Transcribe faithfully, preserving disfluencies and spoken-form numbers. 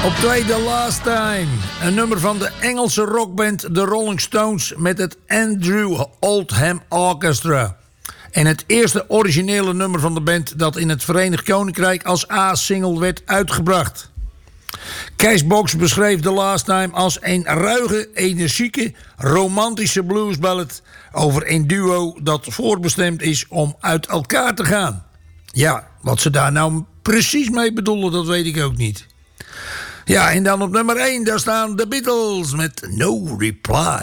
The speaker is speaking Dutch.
Op twee The Last Time. Een nummer van de Engelse rockband The Rolling Stones met het Andrew Oldham Orchestra. En het eerste originele nummer van de band dat in het Verenigd Koninkrijk als A-single werd uitgebracht. Cashbox beschreef The Last Time als een ruige, energieke, romantische bluesballad over een duo dat voorbestemd is om uit elkaar te gaan. Ja, wat ze daar nou precies mee bedoelen, dat weet ik ook niet. Ja, en dan op nummer één, daar staan de Beatles met No Reply.